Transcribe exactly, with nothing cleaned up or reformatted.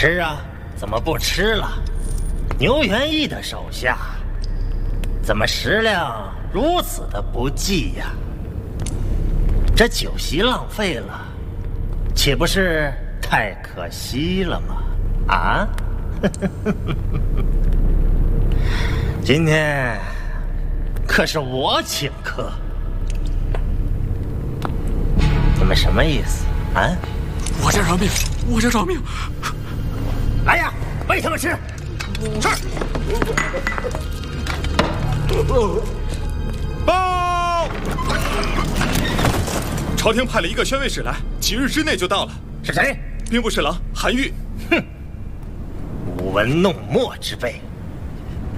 吃啊，怎么不吃了？牛元义的手下，怎么食量如此的不济呀？这酒席浪费了，岂不是太可惜了吗？啊？今天可是我请客，你们什么意思啊？ 我家饶命！我家饶命！ 来呀，喂他们吃！ 是。报！朝廷派了一个宣慰使来，几日之内就到了。 是谁？ 兵部侍郎韩愈。 哼，舞文弄墨之辈。